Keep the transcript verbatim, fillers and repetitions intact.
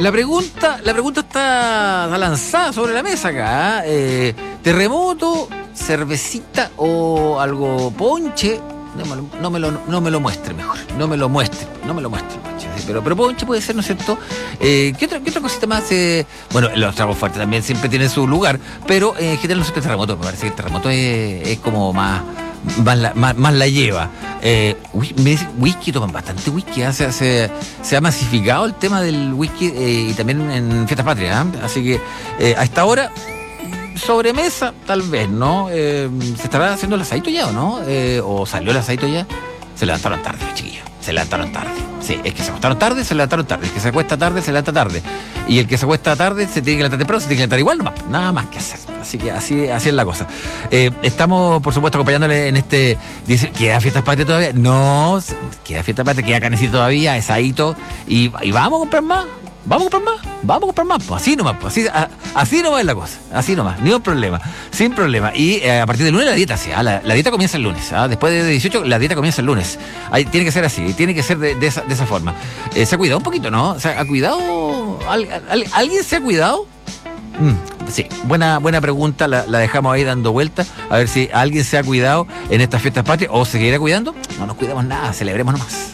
la pregunta, la pregunta está, está lanzada sobre la mesa acá. ¿eh? Eh, terremoto, cervecita o algo ponche. No me, lo, no, me lo, no me lo muestre mejor. No me lo muestre. No me lo muestre. Ponche, sí, pero, pero ponche puede ser, ¿no es cierto? Eh, ¿qué, otra, ¿Qué otra cosita más? Eh, bueno, los tragos fuertes también siempre tienen su lugar. Pero eh, en general no sé qué terremoto. Me parece que el terremoto es, es como más... Más la, más, más la lleva. Eh, me dice, whisky, toman bastante whisky. ¿eh? Se, se, se ha masificado el tema del whisky eh, y también en fiestas patrias. ¿eh? Así que eh, a esta hora, sobremesa, tal vez, ¿no? Eh, ¿Se estará haciendo el asadito ya o no? Eh, ¿O salió el asadito ya? Se levantaron tarde, los chiquillos. Se levantaron tarde. Sí, es que se acostaron tarde, se levantaron tarde. El que se acuesta tarde, se levanta tarde. Y el que se acuesta tarde, se tiene que levantar temprano, se tiene que levantar igual, nomás. Nada más que hacer. Así que así, así es la cosa. Eh, estamos, por supuesto, acompañándole en este... Dice, ¿queda Fiestas Patrias todavía? No, queda Fiestas Patrias, queda Canecito todavía, asadito. Y, y vamos a comprar más. ¿Vamos a comprar más? Vamos a comprar más, pues así nomás, pues así, a, así nomás es la cosa, así nomás, ni un problema, sin problema. Y eh, a partir del lunes la dieta, sí, ¿ah? la, la dieta comienza el lunes, ¿ah? Después de dieciocho la dieta comienza el lunes. Ahí, tiene que ser así, tiene que ser de, de, esa, de esa forma. Eh, se ha cuidado un poquito, ¿no? O sea, ¿ha cuidado? ¿Al, al, ¿Alguien se ha cuidado? Mm, sí, buena, buena pregunta, la, la dejamos ahí dando vueltas, a ver si alguien se ha cuidado en estas fiestas patrias o se seguirá cuidando. No nos cuidamos nada, celebremos nomás.